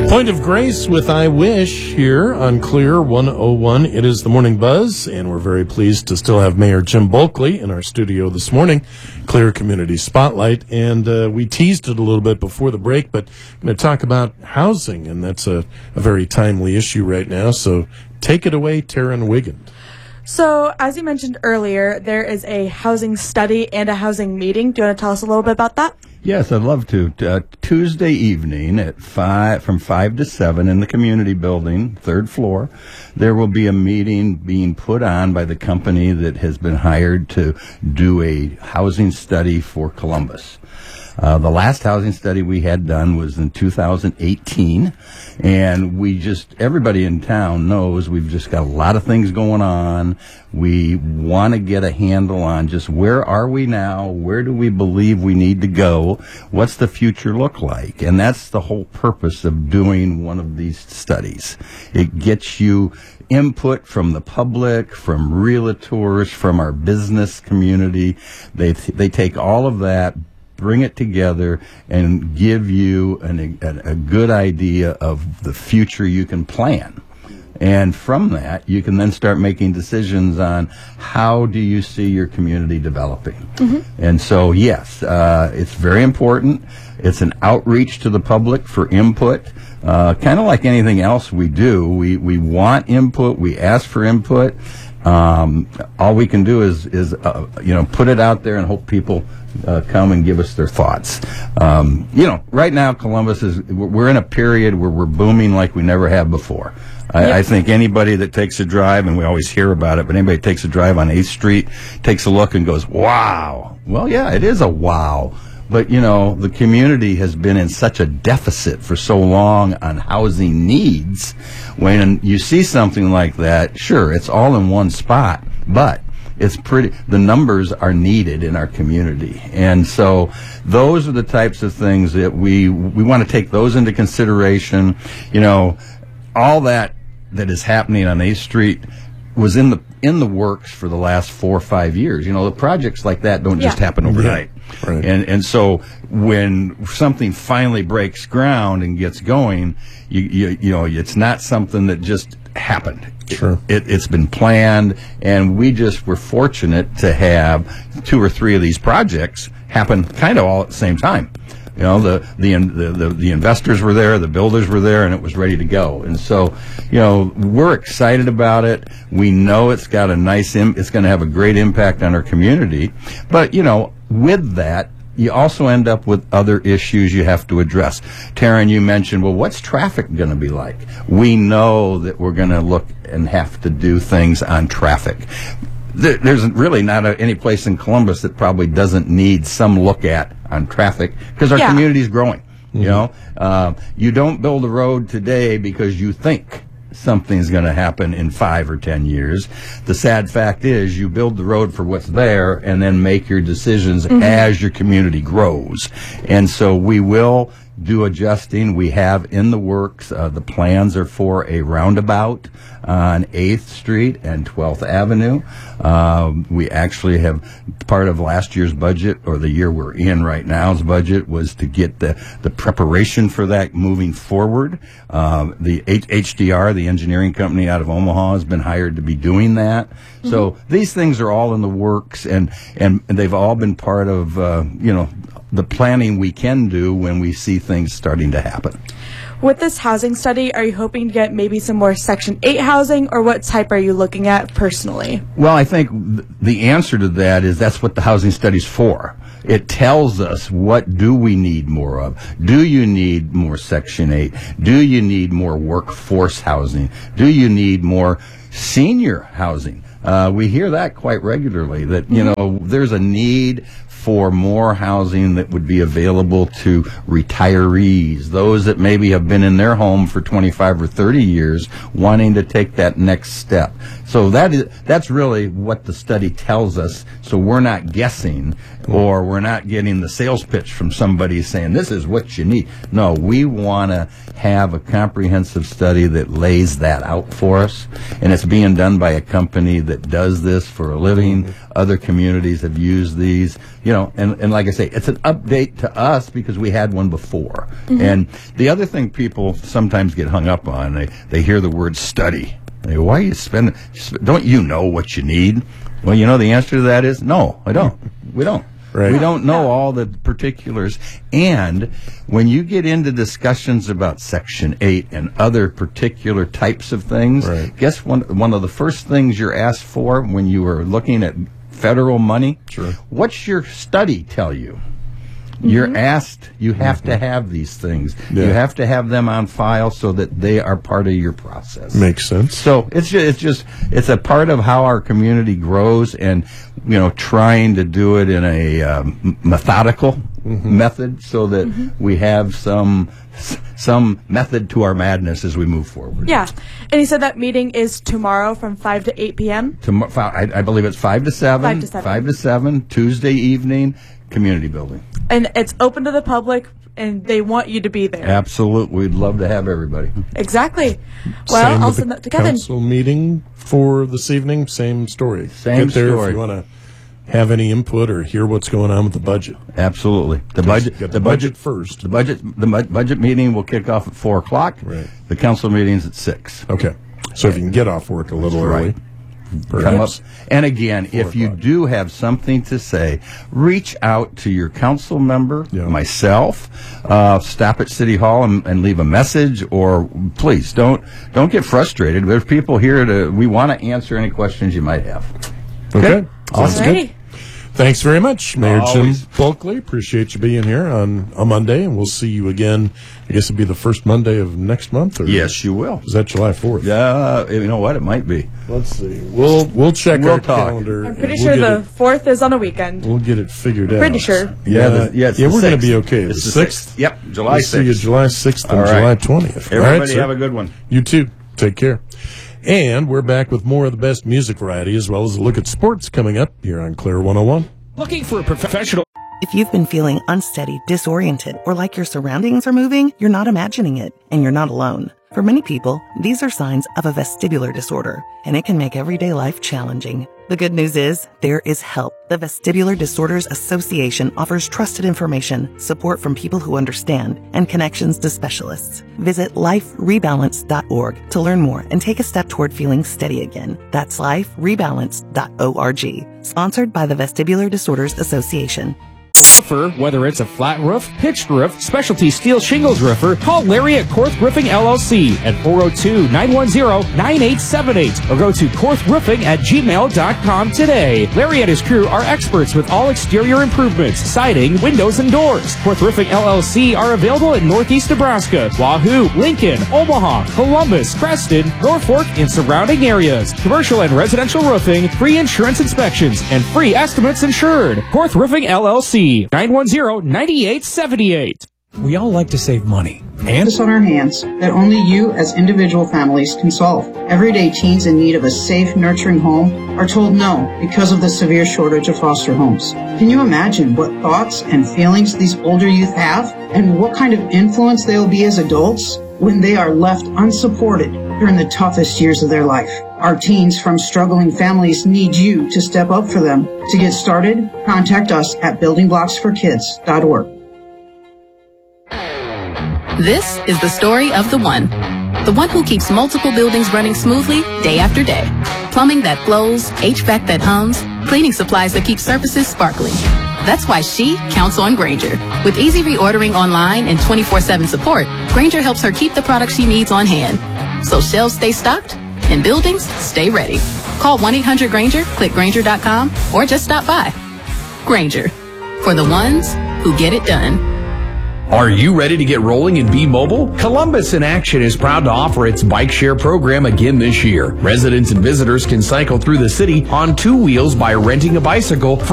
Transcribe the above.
Point of Grace with I Wish here on Clear 101. It is the Morning Buzz, and we're very pleased to still have Mayor Jim Bulkley in our studio this morning, Clear Community Spotlight. And we teased it a little bit before the break, but I'm going to talk about housing, and that's a very timely issue right now. So take it away, Taryn Wiggin. So, as you mentioned earlier, there is a housing study and a housing meeting. Do you want to tell us a little bit about that? Yes, I'd love to. Tuesday evening at from 5 to 7 in the community building, third floor, there will be a meeting being put on by the company that has been hired to do a housing study for Columbus. The last housing study we had done was in 2018, and everybody in town knows we've just got a lot of things going on. We want to get a handle on just where are we now, where do we believe we need to go, what's the future look like, and that's the whole purpose of doing one of these studies. It gets you input from the public, from realtors, from our business community. They take all of that, bring it together, and give you a good idea of the future you can plan. And from that, you can then start making decisions on how do you see your community developing. Mm-hmm. And so, yes, it's very important. It's an outreach to the public for input. Kind of like anything else we do, we want input, we ask for input. All we can do is put it out there and hope people come and give us their thoughts. Right now Columbus we're in a period where we're booming like we never have before. I think anybody that takes a drive, and we always hear about it, but anybody that takes a drive on 8th Street, takes a look and goes, wow. Well, yeah, it is a wow. But, the community has been in such a deficit for so long on housing needs. When you see something like that, sure, it's all in one spot, but the numbers are needed in our community. And so those are the types of things that we want to take those into consideration. All that is happening on 8th Street was in the works for the last 4 or 5 years. The projects like that don't just happen overnight. Yeah. Right. And so when something finally breaks ground and gets going, it's not something that just happened. Sure. It's been planned, and we're fortunate to have 2 or 3 of these projects happen kind of all at the same time. The investors were there, the builders were there, and it was ready to go. And so, we're excited about it. We know it's got it's going to have a great impact on our community. But, with that, you also end up with other issues you have to address. Taryn, you mentioned, well, what's traffic going to be like? We know that we're going to look and have to do things on traffic. There's really not any place in Columbus that probably doesn't need some look at on traffic, because our community is growing. Mm-hmm. You don't build a road today because you think something's going to happen in 5 or 10 years. The sad fact is you build the road for what's there and then make your decisions as your community grows. And so we will do adjusting. We have in the works, the plans are for a roundabout on 8th Street and 12th Avenue. We actually have part of last year's budget, or the year we're in right now's budget, was to get the preparation for that moving forward. The HDR, the engineering company out of Omaha, has been hired to be doing that. Mm-hmm. So these things are all in the works, and they've all been part of, the planning we can do when we see things starting to happen. With this housing study, are you hoping to get maybe some more Section 8 housing, or what type are you looking at personally? Well, I think the answer to that is that's what the housing study's for. It tells us, what do we need more of? Do you need more Section 8? Do you need more workforce housing? Do you need more senior housing? We hear that quite regularly, that, there's a need for more housing that would be available to retirees, those that maybe have been in their home for 25 or 30 years, wanting to take that next step. So that's really what the study tells us. So we're not guessing, or we're not getting the sales pitch from somebody saying, this is what you need. No, we want to have a comprehensive study that lays that out for us. And it's being done by a company that does this for a living. Other communities have used these. and like I say, it's an update to us because we had one before. Mm-hmm. And the other thing people sometimes get hung up on, they hear the word study. They go, why are you spending? Don't you know what you need? Well, the answer to that is no, I don't. We don't. Right. We don't know all the particulars. And when you get into discussions about Section 8 and other particular types of things, guess one of the first things you're asked for when you are looking at federal money? Sure. What's your study tell you? You're asked, you have to have these things. Yeah. You have to have them on file so that they are part of your process. Makes sense. So it's a part of how our community grows, and, trying to do it in a methodical method so that we have some method to our madness as we move forward. Yeah. And he said that meeting is tomorrow from 5 to 8 p.m.? I believe it's 5 to 7. 5 to 7. 5 to 7, Tuesday evening, community building. And it's open to the public, and they want you to be there. Absolutely. We'd love to have everybody. Exactly. Well, I'll send that to Kevin. Council meeting for this evening, same story. Same Get there story. If you want to have any input or hear what's going on with the budget. Absolutely. The budget first. The budget meeting will kick off at 4:00. Right. The council meeting's at 6. Okay. So if you can get off work a little early. Come up. And again, if you do have something to say, reach out to your council member, myself, stop at City Hall and leave a message, or please don't get frustrated. There's people here we want to answer any questions you might have. Okay. Awesome. Good. Thanks very much, Mayor Jim Bulkley. Appreciate you being here on a Monday, and we'll see you again. I guess it'll be the first Monday of next month. Or yes, you will. Is that July 4th? Yeah, you know what? It might be. Let's see. We'll check our calendar. I'm pretty sure the 4th is on a weekend. We'll get it figured out. Pretty sure. Yeah, we're going to be okay. The 6th. Yep, July 6th. See you July 6th and July 20th. Everybody have a good one. You too. Take care. And we're back with more of the best music variety, as well as a look at sports coming up here on Clear 101. Looking for a professional. If you've been feeling unsteady, disoriented, or like your surroundings are moving, you're not imagining it, and you're not alone. For many people, these are signs of a vestibular disorder, and it can make everyday life challenging. The good news is, there is help. The Vestibular Disorders Association offers trusted information, support from people who understand, and connections to specialists. Visit liferebalance.org to learn more and take a step toward feeling steady again. That's liferebalance.org. Sponsored by the Vestibular Disorders Association. Roofer, whether it's a flat roof, pitched roof, specialty steel shingles roofer, call Larry at Korth Roofing LLC at 402-910-9878 or go to korthroofing@gmail.com today. Larry and his crew are experts with all exterior improvements, siding, windows, and doors. Korth Roofing LLC are available in Northeast Nebraska, Wahoo, Lincoln, Omaha, Columbus, Preston, Norfolk, and surrounding areas. Commercial and residential roofing, free insurance inspections, and free estimates insured. Korth Roofing LLC. 910-9878. We all like to save money. And this on our hands that only you as individual families can solve. Everyday teens in need of a safe, nurturing home are told no because of the severe shortage of foster homes. Can you imagine what thoughts and feelings these older youth have and what kind of influence they will be as adults when they are left unsupported during the toughest years of their life? Our teens from struggling families need you to step up for them. To get started, contact us at buildingblocksforkids.org. This is the story of the one who keeps multiple buildings running smoothly day after day. Plumbing that flows, HVAC that hums, cleaning supplies that keep surfaces sparkling. That's why she counts on Grainger. With easy reordering online and 24/7 support, Grainger helps her keep the products she needs on hand. So shelves stay stocked and buildings stay ready. Call 1-800-GRAINGER, click Grainger.com, or just stop by. Grainger, for the ones who get it done. Are you ready to get rolling and be mobile? Columbus in Action is proud to offer its bike share program again this year. Residents and visitors can cycle through the city on 2 wheels by renting a bicycle for